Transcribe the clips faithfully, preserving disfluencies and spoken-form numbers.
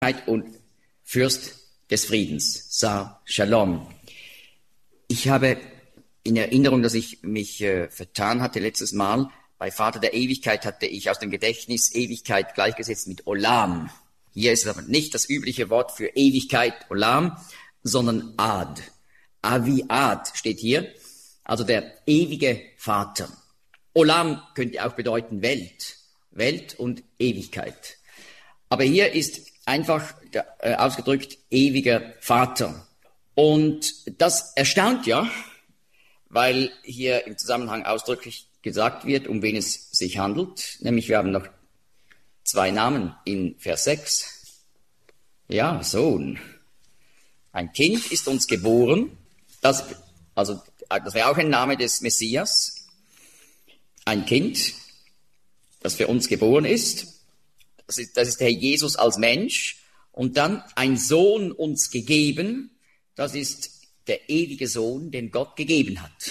Ewigkeit und Fürst des Friedens. Sar Shalom. Ich habe in Erinnerung, dass ich mich äh, vertan hatte letztes Mal. Bei Vater der Ewigkeit hatte ich aus dem Gedächtnis Ewigkeit gleichgesetzt mit Olam. Hier ist es aber nicht das übliche Wort für Ewigkeit, Olam, sondern Ad. Aviad steht hier, also der ewige Vater. Olam könnte auch bedeuten Welt, Welt und Ewigkeit. Aber hier ist einfach äh, ausgedrückt ewiger Vater. Und das erstaunt ja, weil hier im Zusammenhang ausdrücklich gesagt wird, um wen es sich handelt. Nämlich wir haben noch zwei Namen in Vers sechs. Ja, Sohn. Ein Kind ist uns geboren. Das, also, das wäre auch ein Name des Messias. Ein Kind, das für uns geboren ist. Das ist, das ist der Jesus als Mensch. Und dann ein Sohn uns gegeben. Das ist der ewige Sohn, den Gott gegeben hat.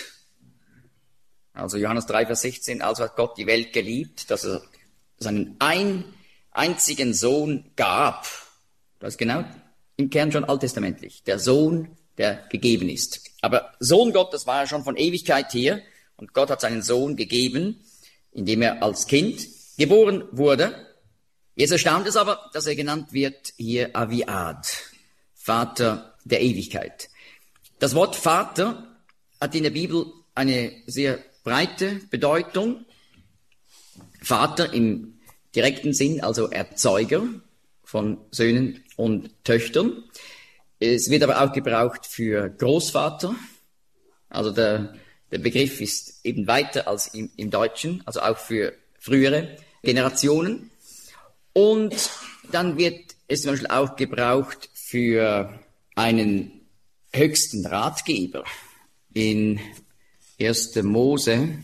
Also Johannes drei, Vers sechzehn, also hat Gott die Welt geliebt, dass er seinen ein, einzigen Sohn gab. Das ist genau im Kern schon alttestamentlich. Der Sohn, der gegeben ist. Aber Sohn Gottes war ja schon von Ewigkeit her und Gott hat seinen Sohn gegeben, indem er als Kind geboren wurde. Jetzt erstaunt es aber, dass er genannt wird hier Aviad, Vater der Ewigkeit. Das Wort Vater hat in der Bibel eine sehr breite Bedeutung. Vater im direkten Sinn, also Erzeuger von Söhnen und Töchtern. Es wird aber auch gebraucht für Großvater. Also der, der Begriff ist eben weiter als im, im Deutschen, also auch für frühere Generationen. Und dann wird es zum Beispiel auch gebraucht für einen höchsten Ratgeber. In erster Mose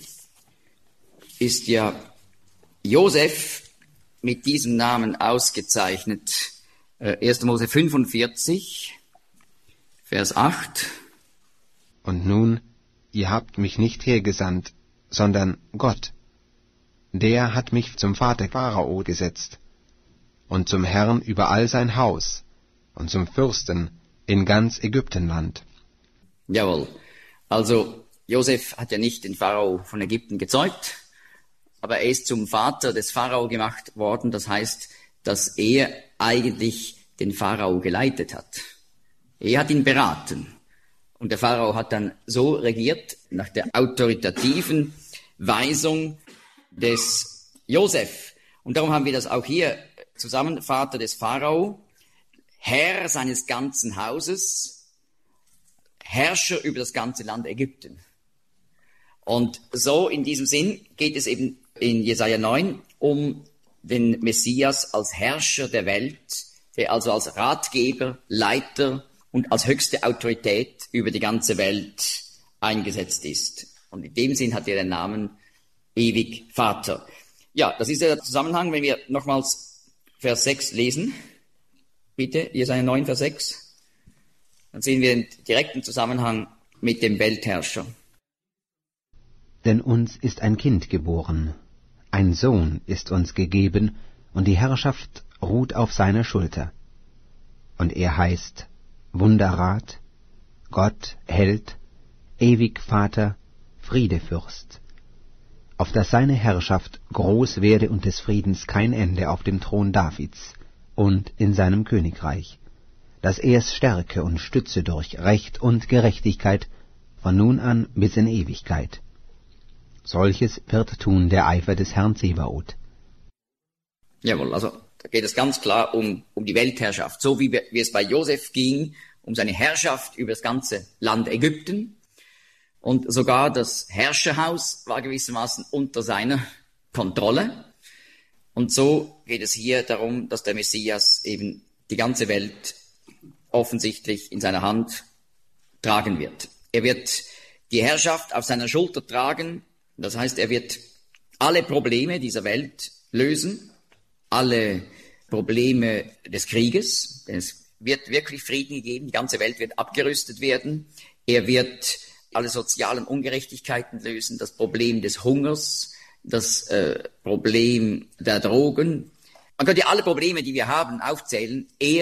ist ja Josef mit diesem Namen ausgezeichnet. erster Mose fünfundvierzig, Vers acht. Und nun, ihr habt mich nicht hergesandt, sondern Gott. Der hat mich zum Vater Pharao gesetzt und zum Herrn über all sein Haus und zum Fürsten in ganz Ägyptenland. Jawohl. Also Josef hat ja nicht den Pharao von Ägypten gezeugt, aber er ist zum Vater des Pharao gemacht worden. Das heißt, dass er eigentlich den Pharao geleitet hat. Er hat ihn beraten. Und der Pharao hat dann so regiert, nach der autoritativen Weisung des Josef. Und darum haben wir das auch hier zusammen, Vater des Pharao, Herr seines ganzen Hauses, Herrscher über das ganze Land Ägypten. Und so in diesem Sinn geht es eben in Jesaja neun um den Messias als Herrscher der Welt, der also als Ratgeber, Leiter und als höchste Autorität über die ganze Welt eingesetzt ist. Und in dem Sinn hat er den Namen ewig Vater. Ja, das ist der Zusammenhang, wenn wir nochmals Vers sechs lesen. Bitte, Jesaja neun, Vers sechs. Dann sehen wir den direkten Zusammenhang mit dem Weltherrscher. Denn uns ist ein Kind geboren, ein Sohn ist uns gegeben, und die Herrschaft ruht auf seiner Schulter. Und er heißt Wunderrat, Gott, Held, ewig Vater, Friedefürst. Auf dass seine Herrschaft groß werde und des Friedens kein Ende auf dem Thron Davids und in seinem Königreich, dass er es stärke und stütze durch Recht und Gerechtigkeit von nun an bis in Ewigkeit. Solches wird tun der Eifer des Herrn Zebaoth. Jawohl, also da geht es ganz klar um, um die Weltherrschaft. So wie, wie es bei Josef ging, um seine Herrschaft über das ganze Land Ägypten. Und sogar das Herrscherhaus war gewissermaßen unter seiner Kontrolle. Und so geht es hier darum, dass der Messias eben die ganze Welt offensichtlich in seiner Hand tragen wird. Er wird die Herrschaft auf seiner Schulter tragen. Das heißt, er wird alle Probleme dieser Welt lösen, alle Probleme des Krieges, denn es wird wirklich Frieden gegeben, die ganze Welt wird abgerüstet werden. Er wird alle sozialen Ungerechtigkeiten lösen, das Problem des Hungers, das äh, Problem der Drogen. Man könnte alle Probleme, die wir haben, aufzählen. Er